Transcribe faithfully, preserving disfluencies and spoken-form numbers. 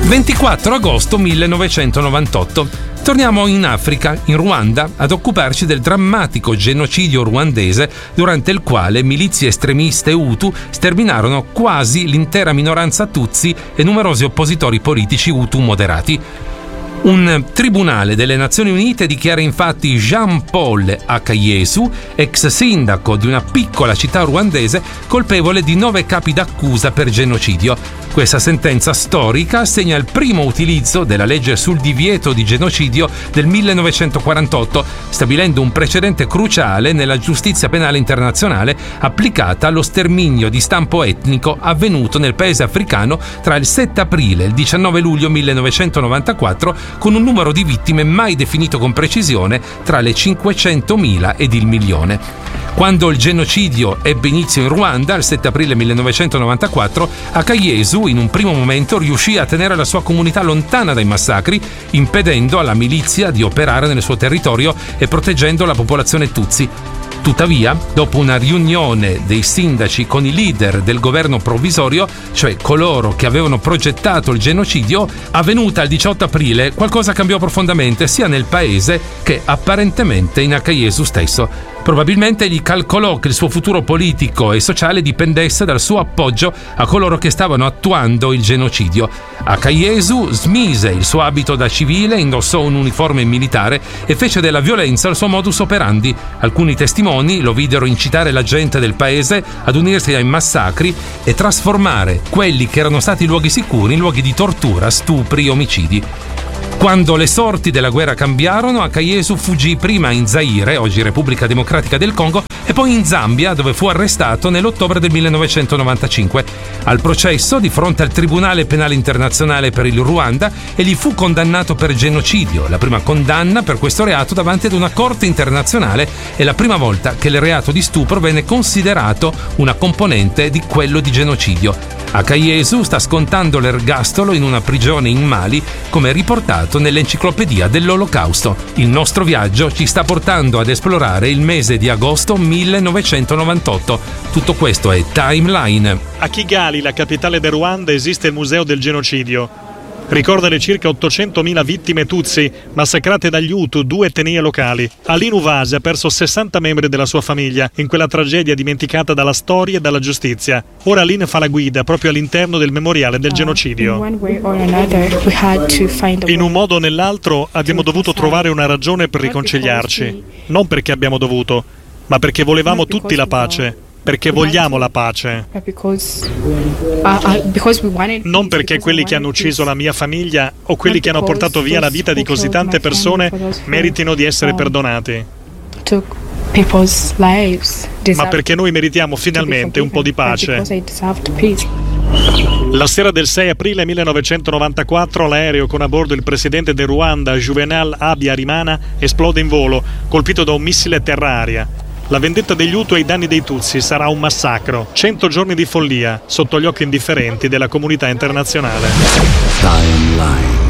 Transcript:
ventiquattro agosto millenovecentonovantotto. Torniamo in Africa, in Ruanda, ad occuparci del drammatico genocidio ruandese durante il quale milizie estremiste Hutu sterminarono quasi l'intera minoranza Tutsi e numerosi oppositori politici Hutu moderati. Un tribunale delle Nazioni Unite dichiara infatti Jean-Paul Akayesu, ex sindaco di una piccola città ruandese, colpevole di nove capi d'accusa per genocidio. Questa sentenza storica segna il primo utilizzo della legge sul divieto di genocidio del millenovecentoquarantotto, stabilendo un precedente cruciale nella giustizia penale internazionale applicata allo sterminio di stampo etnico avvenuto nel paese africano tra il sette aprile e il diciannove luglio millenovecentonovantaquattro, con un numero di vittime mai definito con precisione tra le cinquecentomila ed il milione. Quando il genocidio ebbe inizio in Ruanda, il sette aprile millenovecentonovantaquattro, Akayesu in un primo momento riuscì a tenere la sua comunità lontana dai massacri, impedendo alla milizia di operare nel suo territorio e proteggendo la popolazione Tutsi. Tuttavia, dopo una riunione dei sindaci con i leader del governo provvisorio, cioè coloro che avevano progettato il genocidio, avvenuta il diciotto aprile, qualcosa cambiò profondamente sia nel paese che apparentemente in Akayesu stesso. Probabilmente egli calcolò che il suo futuro politico e sociale dipendesse dal suo appoggio a coloro che stavano attuando il genocidio. Akayesu smise il suo abito da civile, indossò un uniforme militare e fece della violenza il suo modus operandi. Alcuni testimoni lo videro incitare la gente del paese ad unirsi ai massacri e trasformare quelli che erano stati luoghi sicuri in luoghi di tortura, stupri e omicidi. Quando le sorti della guerra cambiarono, Akayesu fuggì prima in Zaire, oggi Repubblica Democratica del Congo, e poi in Zambia, dove fu arrestato nell'ottobre del millenovecentonovantacinque. Al processo, di fronte al Tribunale Penale Internazionale per il Ruanda, egli fu condannato per genocidio, la prima condanna per questo reato davanti ad una corte internazionale e la prima volta che il reato di stupro venne considerato una componente di quello di genocidio. Akayesu sta scontando l'ergastolo in una prigione in Mali, come riportato nell'enciclopedia dell'Olocausto. Il nostro viaggio ci sta portando ad esplorare il mese di agosto millenovecentonovantotto. Tutto questo è Timeline. A Kigali, la capitale del Ruanda, esiste il Museo del Genocidio. Ricorda le circa ottocentomila vittime Tutsi massacrate dagli Hutu, due etnie locali. Aline Uvasi ha perso sessanta membri della sua famiglia in quella tragedia dimenticata dalla storia e dalla giustizia. Ora Aline fa la guida proprio all'interno del memoriale del genocidio. In un modo o nell'altro abbiamo dovuto trovare una ragione per riconciliarci. Non perché abbiamo dovuto, ma perché volevamo tutti la pace. Perché vogliamo la pace. Non perché quelli che hanno uccio la mia famiglia o quelli che hanno portato via la vita di così tante persone meritino di essere perdonati. Ma perché noi meritiamo finalmente un po' di pace. La sera del sei aprile millenovecentonovantaquattro l'aereo con a bordo il presidente del Ruanda, Juvenal Habyarimana, esplode in volo, colpito da un missile terra-aria. La vendetta degli Hutu ai danni dei Tutsi sarà un massacro. Cento giorni di follia sotto gli occhi indifferenti della comunità internazionale. Timeline.